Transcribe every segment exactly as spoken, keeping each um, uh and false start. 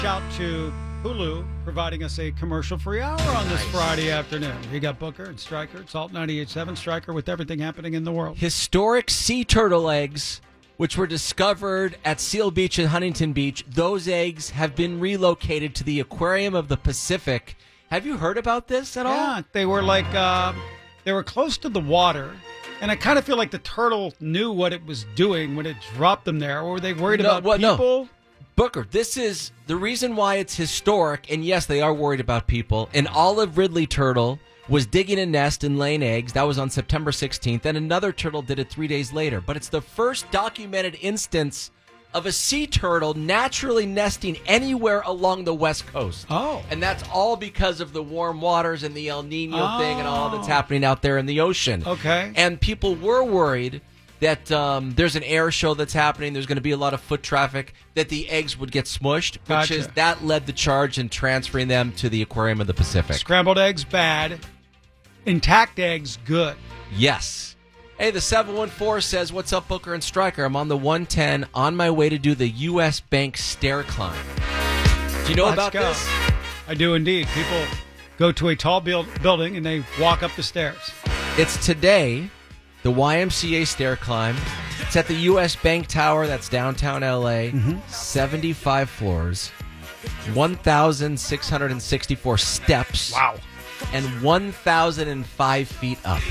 Shout to Hulu providing us a commercial-free hour on this Nice. Friday afternoon. You got Booker and Stryker. It's Alt ninety-eight point seven Stryker with everything happening in the world. Historic sea turtle eggs, which were discovered at Seal Beach and Huntington Beach. Those eggs have been relocated to the Aquarium of the Pacific. Have you heard about this at all? Yeah, they were like, uh, they were close to the water. And I kind of feel like the turtle knew what it was doing when it dropped them there. Or were they worried No, about what- no. people? Booker, this is the reason why it's historic, and yes, they are worried about people. An olive ridley turtle was digging a nest and laying eggs. That was on September sixteenth, and another turtle did it three days later. But it's the first documented instance of a sea turtle naturally nesting anywhere along the West Coast. Oh. And that's all because of the warm waters and the El Nino thing and all that's Oh. happening out there in the ocean. Okay. And people were worried that um, there's an air show that's happening, there's going to be a lot of foot traffic, that the eggs would get smushed, which Gotcha. is that led the charge in transferring them to the Aquarium of the Pacific. Scrambled eggs, bad. Intact eggs, good. Yes. Hey, the seven one four says, what's up, Booker and Stryker? I'm on the one ten on my way to do the U S Bank stair climb. Do you know Let's about go. this? I do indeed. People go to a tall build- building and they walk up the stairs. It's today, the Y M C A stair climb. It's at the U S Bank Tower, that's downtown L A, seventy-five floors, one thousand six hundred sixty-four steps, Wow. and one thousand five feet up.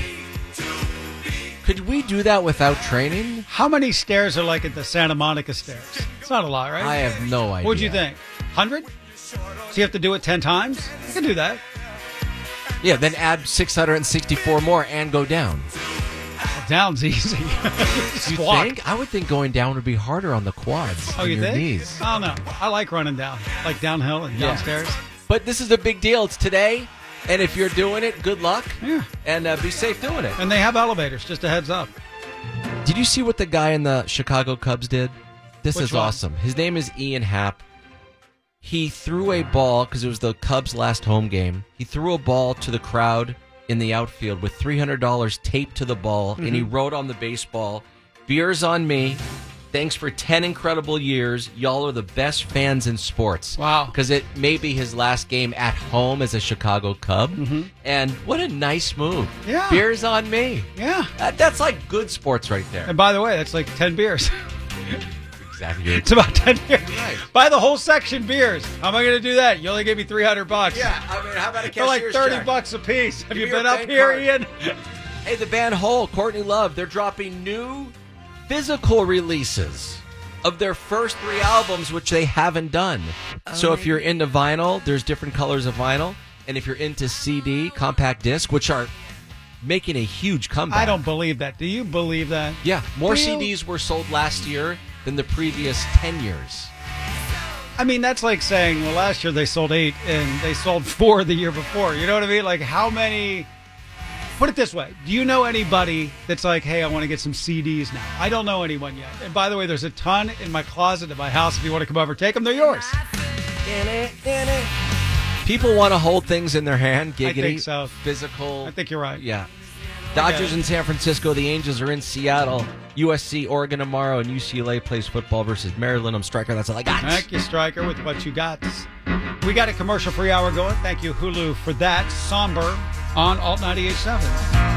Could we do that without training? How many stairs are like at the Santa Monica stairs? It's not a lot, right? I have no idea. What'd you think? one hundred? So you have to do it ten times? You can do that. Yeah, then add six hundred sixty-four more and go down. Down's easy. You Squawk. think? I would think going down would be harder on the quads Oh, and you your think? knees. I don't know. I like running down, like downhill and Yeah. downstairs. But this is a big deal. It's today, and if you're doing it, good luck. Yeah. And uh, be safe doing it. And they have elevators, just a heads up. Did you see what the guy in the Chicago Cubs did? This Which is one? awesome. His name is Ian Happ. He threw a ball, because it was the Cubs' last home game. He threw a ball to the crowd in the outfield with three hundred dollars taped to the ball, and he wrote on the baseball, "Beers on me. Thanks for ten incredible years. Y'all are the best fans in sports." Wow. Because it may be his last game at home as a Chicago Cub. And what a nice move. Yeah. Beers on me. Yeah. That, that's like good sports right there. And by the way, that's like ten beers. Exactly. It's about ten beers. Right. Buy the whole section beers. How am I going to do that? You only gave me three hundred bucks. Yeah, I mean, how about a They're like cashier's thirty check? bucks a piece. Have Give you me your been up bank here, card. Ian? Hey, the band Hole, Courtney Love, they're dropping new physical releases of their first three albums, which they haven't done. So if you're into vinyl, there's different colors of vinyl. And if you're into C D, compact disc, which are making a huge comeback. I don't believe that. Do you believe that? Yeah, more Do you? C Ds were sold last year than the previous ten years. I mean, that's like saying, well, last year they sold eight and they sold four the year before. You know what I mean? Like, how many? Put it this way. Do you know anybody that's like, hey, I want to get some C Ds now? I don't know anyone yet. And by the way, there's a ton in my closet at my house. If you want to come over, take them. They're yours. People want to hold things in their hand, giggity, I think so. physical. I think you're right. Yeah. Dodgers Okay. in San Francisco. The Angels are in Seattle. U S C, Oregon tomorrow, and U C L A plays football versus Maryland. I'm Stryker. That's all I got. Thank you, Stryker, with what you got. We got a commercial free hour going. Thank you, Hulu, for that. Somber on Alt ninety-eight point seven.